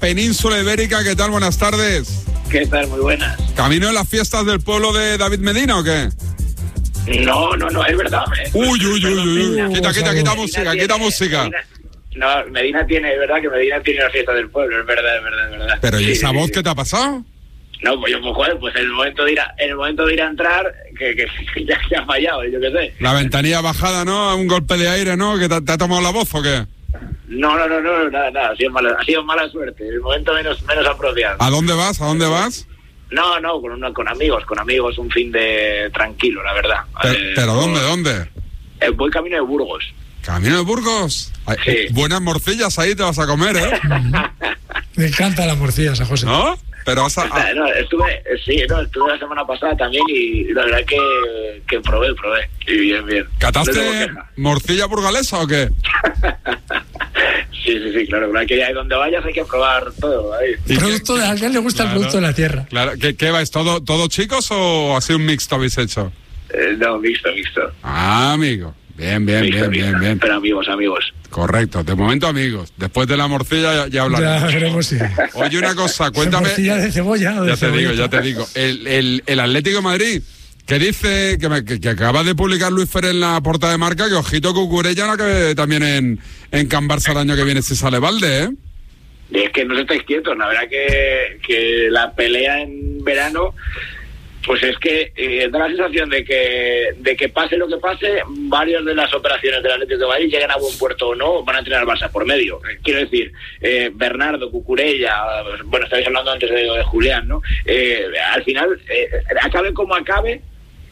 península ibérica. ¿Qué tal? Buenas tardes. ¿Qué tal? Muy buenas. ¿Camino de las fiestas del pueblo de David Medina o qué? No, es verdad. Uy. Quita música. Medina tiene, es verdad que Medina tiene la fiesta del pueblo, es verdad. Pero ¿y esa voz qué te ha pasado? No, pues en el momento de ir a entrar, que ya se ha fallado, yo qué sé. La ventanilla bajada, ¿no? Un golpe de aire, ¿no? ¿Que te ha tomado la voz o qué? No, nada, ha sido mala suerte, el momento menos apropiado. ¿A dónde vas? No, con amigos, un fin de tranquilo, la verdad. ¿Pero dónde? Voy camino de Burgos. ¿Camino de Burgos? Sí. Buenas morcillas ahí te vas a comer, ¿eh? Me encantan las morcillas a José. ¿No? Pero estuve la semana pasada también y la verdad que probé. Y bien. ¿Cataste morcilla burgalesa o qué? Sí, claro, que ahí donde vayas hay que probar todo. Ahí. A alguien le gusta el producto de la tierra. Claro, ¿qué vais? ¿Todo chicos o así un mixto habéis hecho? No, mixto. Ah, amigo. Bien. Pero amigos. Correcto, de momento amigos. Después de la morcilla ya hablaremos. Ya veremos, sí. Oye, una cosa, cuéntame. Morcilla de cebolla o de cebolla. Ya te digo. El Atlético de Madrid, que dice que acaba de publicar Luis Fer en la portada de Marca, que ojito Cucurella no acabe también en Can Barça el año que viene si sale Valde, ¿eh? Es que no estáis quietos, la verdad que la pelea en verano... Pues es que da la sensación de que pase lo que pase, varias de las operaciones del Atlético de Madrid lleguen a buen puerto o no, van a tener al Barça por medio. Quiero decir, Bernardo, Cucurella, bueno, estabais hablando antes de Julián, ¿no? Al final, acabe como acabe,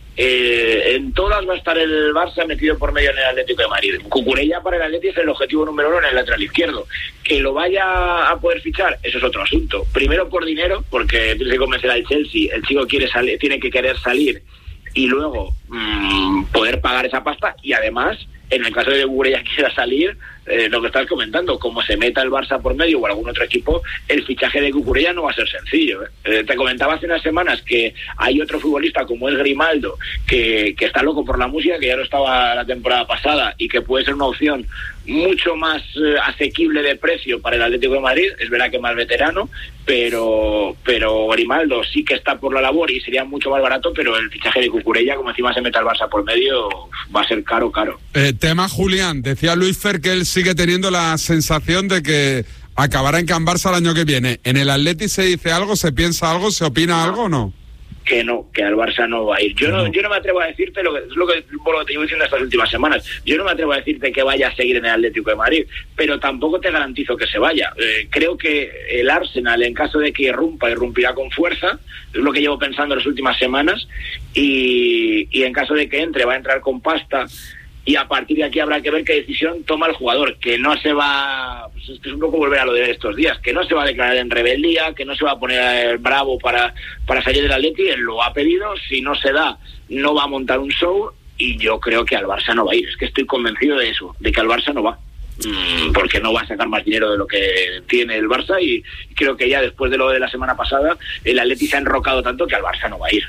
en todas va a estar el Barça metido por medio en el Atlético de Madrid. Cucurella para el Atlético es el objetivo número 1 en el lateral izquierdo. Que lo vaya a poder fichar, eso es otro asunto. Primero por dinero, porque tiene que convencer al Chelsea, el chico tiene que querer salir y luego poder pagar esa pasta, y además, en el caso de que Cucurella quiera salir, lo que estás comentando, como se meta el Barça por medio o algún otro equipo, el fichaje de Cucurella no va a ser sencillo. Te comentaba hace unas semanas que hay otro futbolista como es Grimaldo, que está loco por la música, que ya lo estaba la temporada pasada y que puede ser una opción mucho más asequible de precio para el Atlético de Madrid. Es verdad que más veterano, pero Grimaldo sí que está por la labor y sería mucho más barato, pero el fichaje de Cucurella, como encima se meta el Barça por medio, va a ser caro. Tema Julián, decía Luis Fer que él sigue teniendo la sensación de que acabará en Can Barça el año que viene. ¿En el Atleti se dice algo, se piensa algo, se opina algo o no? Que al Barça no va a ir. Yo no me atrevo a decirte lo que te llevo diciendo estas últimas semanas. Yo no me atrevo a decirte que vaya a seguir en el Atlético de Madrid, pero tampoco te garantizo que se vaya. Creo que el Arsenal, en caso de que irrumpirá con fuerza, es lo que llevo pensando en las últimas semanas, y en caso de que entre, va a entrar con pasta. Y a partir de aquí habrá que ver qué decisión toma el jugador, que no se va, pues es un poco volver a lo de estos días, que no se va a declarar en rebeldía, que no se va a poner bravo para salir del Atleti. Él lo ha pedido, si no se da, no va a montar un show, y yo creo que al Barça no va a ir. Es que estoy convencido de eso, de que al Barça no va, porque no va a sacar más dinero de lo que tiene el Barça, y creo que ya después de lo de la semana pasada, el Atleti se ha enrocado tanto que al Barça no va a ir.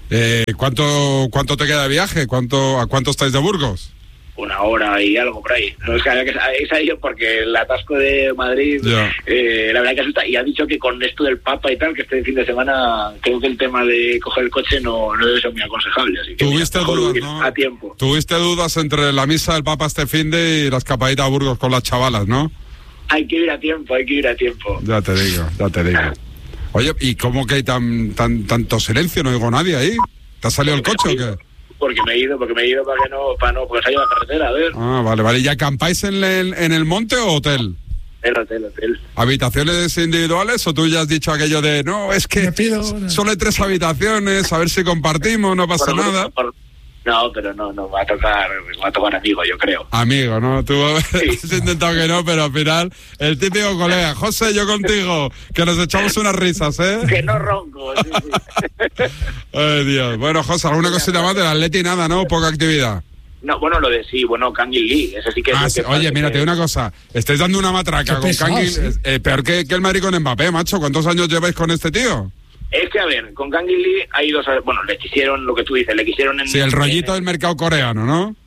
¿Cuánto te queda de viaje? ¿A cuánto estáis de Burgos? 1 hora y algo por ahí. No es que habéis salido porque el atasco de Madrid, la verdad que asusta, y ha dicho que con esto del Papa y tal, que este fin de semana creo que el tema de coger el coche no debe ser muy aconsejable, así que tuviste dudas, ¿no? A tiempo. Tuviste dudas entre la misa del Papa este fin de y la escapadita a Burgos con las chavalas, ¿no? Hay que ir a tiempo. Ya te digo. Oye, ¿y cómo que hay tanto silencio? No oigo nadie ahí. ¿Te ha salido el coche o qué? Porque me he ido porque se ha ido a la carretera, a ver. Ah, vale. ¿Y acampáis en el monte o hotel? El hotel. ¿Habitaciones individuales o tú ya has dicho aquello de, no, es que solo hay 3 habitaciones, a ver si compartimos, no pasa nada? No, pero no, va a tocar amigo, yo creo. Amigo, ¿no? Tú has intentado que no, pero al final, el típico colega, José, yo contigo, que nos echamos unas risas, ¿eh? Que no ronco, sí. Ay, Dios. Bueno, José, ¿alguna cosita más del Atleti? Nada, ¿no? Poca actividad. No, bueno, lo de Kangin Lee, ese sí que... Oye, mira, te digo una cosa, estáis dando una matraca con Kangin, peor que el Madrid con Mbappé, macho. ¿Cuántos años lleváis con este tío? Es que, a ver, con Kangin Lee hay 2... Bueno, le quisieron, lo que tú dices, le quisieron... Sí, el rollito del mercado coreano, ¿no?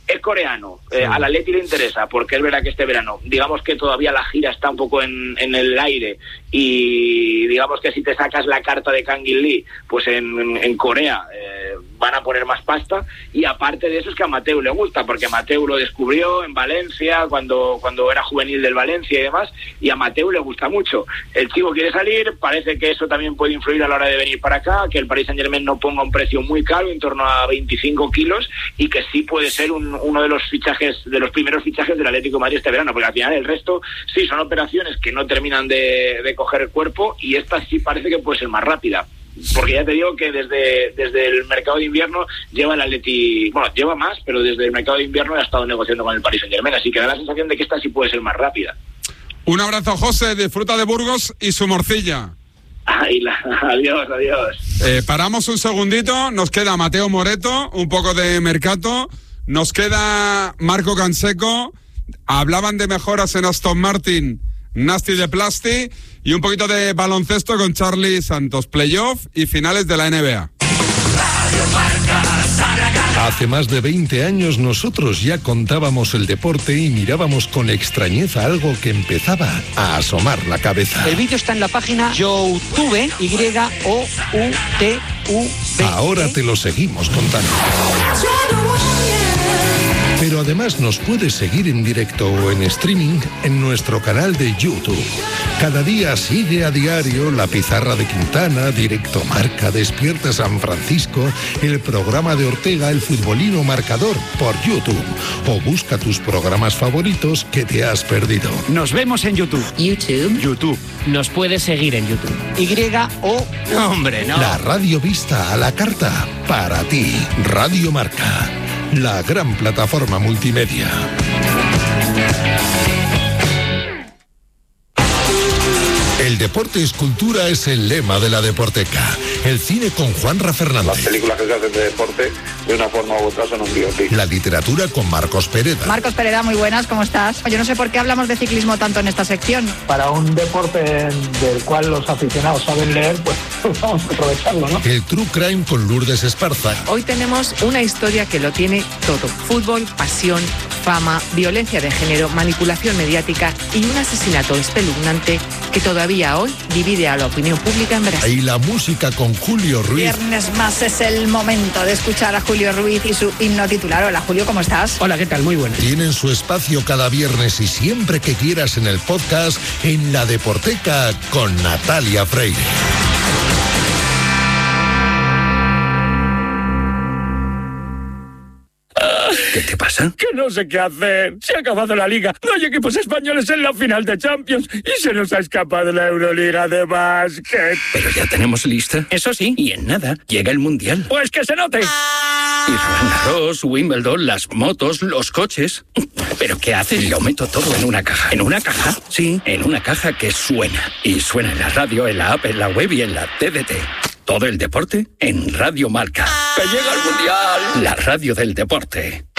Es coreano, al Atleti le interesa, porque es verdad que este verano, digamos que todavía la gira está un poco en el aire, y digamos que si te sacas la carta de Kang In Lee, pues en Corea van a poner más pasta, y aparte de eso es que a Mateu le gusta, porque Mateu lo descubrió en Valencia, cuando era juvenil del Valencia y demás, y a Mateu le gusta mucho. El chico quiere salir, parece que eso también puede influir a la hora de venir para acá, que el Paris Saint-Germain no ponga un precio muy caro, en torno a 25 kilos, y que sí puede ser uno de los fichajes, de los primeros fichajes del Atlético de Madrid este verano, porque al final el resto sí son operaciones que no terminan de coger el cuerpo, y esta sí parece que puede ser más rápida, porque ya te digo que desde el mercado de invierno lleva el Atleti, bueno, lleva más, pero desde el mercado de invierno ha estado negociando con el Paris Saint-Germain, así que da la sensación de que esta sí puede ser más rápida. Un abrazo, José, disfruta de Burgos y su morcilla. Adiós. Paramos un segundito, nos queda Mateo Moreto, un poco de Mercato, nos queda Marco Canseco, hablaban de mejoras en Aston Martin, Nasty de Plasti, y un poquito de baloncesto con Charlie Santos, playoff y finales de la NBA. Hace más de 20 años nosotros ya contábamos el deporte y mirábamos con extrañeza algo que empezaba a asomar la cabeza. El vídeo está en la página YouTube, YOUTUV. Ahora te lo seguimos contando. Pero además nos puedes seguir en directo o en streaming en nuestro canal de YouTube. Cada día sigue a diario La Pizarra de Quintana, Directo Marca, Despierta San Francisco, el programa de Ortega, El Futbolino Marcador, por YouTube. O busca tus programas favoritos que te has perdido. Nos vemos en YouTube. YouTube. Nos puedes seguir en YouTube. Hombre, no. La radio vista a la carta, para ti. Radio Marca, la gran plataforma multimedia. El deporte es cultura es el lema de la Deporteca. El cine con Juanra Fernández. Las películas que se hacen de deporte, de una forma u otra, son un biopic. La literatura con Marcos Pereda. Marcos Pereda, muy buenas, ¿cómo estás? Yo no sé por qué hablamos de ciclismo tanto en esta sección. Para un deporte del cual los aficionados saben leer, pues vamos a aprovecharlo, ¿no? El True Crime con Lourdes Esparza. Hoy tenemos una historia que lo tiene todo. Fútbol, pasión, fama, violencia de género, manipulación mediática y un asesinato espeluznante que todavía hoy divide a la opinión pública en Brasil. Y la música con Julio Ruiz. Viernes más es el momento de escuchar a Julio Ruiz y su himno titular. Hola Julio, ¿cómo estás? Hola, ¿qué tal? Muy buenas. Tienen su espacio cada viernes y siempre que quieras en el podcast en La Deporteca con Natalia Freire. ¿Qué te pasa? Que no sé qué hacer. Se ha acabado la Liga. No hay equipos españoles en la final de Champions. Y se nos ha escapado la Euroliga de básquet. Pero ya tenemos lista. Eso sí. Y en nada, llega el Mundial. Pues que se note. Y Roland Garros, Wimbledon, las motos, los coches. ¿Pero qué haces? Lo meto todo en una caja. ¿En una caja? Sí, en una caja que suena. Y suena en la radio, en la app, en la web y en la TDT. Todo el deporte en Radio Marca. ¡Que llega el Mundial! La radio del deporte.